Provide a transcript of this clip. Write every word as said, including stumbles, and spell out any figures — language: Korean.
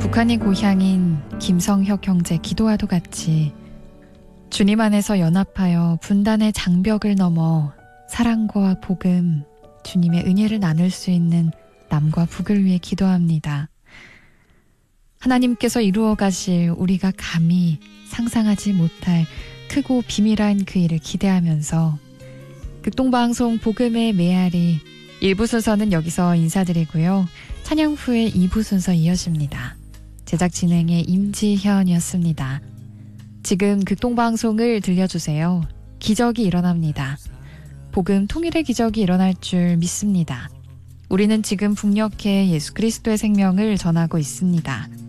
북한이 고향인 김성혁 형제 기도와도 같이 주님 안에서 연합하여 분단의 장벽을 넘어 사랑과 복음, 주님의 은혜를 나눌 수 있는 남과 북을 위해 기도합니다. 하나님께서 이루어 가실 우리가 감히 상상하지 못할 크고 비밀한 그 일을 기대하면서 극동방송 복음의 메아리 일 부 순서는 여기서 인사드리고요. 찬양 후에 이 부 순서 이어집니다. 제작 진행의 임지현이었습니다. 지금 극동방송을 들려주세요. 기적이 일어납니다. 복음 통일의 기적이 일어날 줄 믿습니다. 우리는 지금 북녘에 예수 그리스도의 생명을 전하고 있습니다.